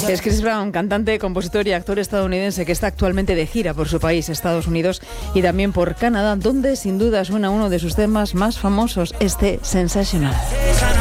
Es Chris Brown, cantante, compositor y actor estadounidense que está actualmente de gira por su país, Estados Unidos, y también por Canadá, donde sin duda suena uno de sus temas más famosos, este Sensational.